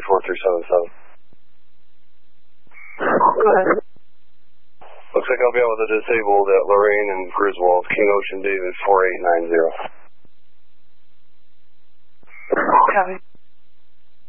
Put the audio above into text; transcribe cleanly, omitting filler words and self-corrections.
34377. Go ahead. Looks like I'll be out with a disabled at Lorraine and Griswold, King Ocean David 4890. Copy.